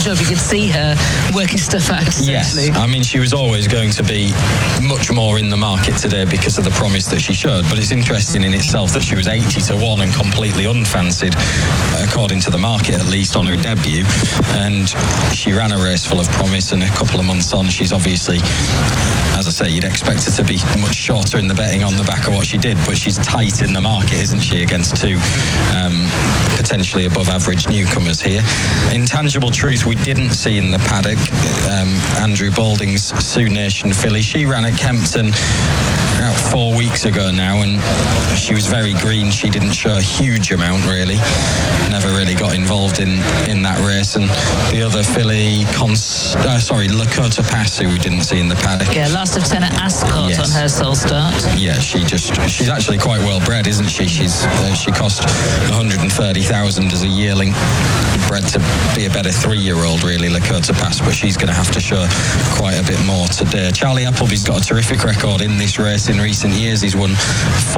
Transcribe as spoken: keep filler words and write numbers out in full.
sure if you could see her working stuff out. Yes, I mean, she was always going to be much more in the market today because of the promise that she showed, but it's interesting in itself that she was eighty to one and completely unfancied, according to the market at least, on her debut, and she ran a race full of promise, and a couple of months on, she's obviously, as I say, you'd expect her to be much shorter in the betting on the back of what she did, but she's tight in the market, isn't she, against two um, potentially above average newcomers here. Intangible Truth we didn't see in the paddock. um, Andrew Balding's Sioux Nation filly, she ran at Kempton about four weeks ago now, and she was very green. She didn't show a huge amount really, never really got involved in in that race. And the other filly, Cons- uh, sorry Lakota Pass, who we didn't see in the paddock. Yeah, last Lieutenant Ascot yes. on her sole start. Yeah, she just she's actually quite well bred, isn't she? She's uh, she cost one hundred thirty thousand as a yearling, bred to be a better three-year-old really, Lakota Pass, but she's going to have to show quite a bit more today. Charlie Appleby's got a terrific record in this race in recent years. He's won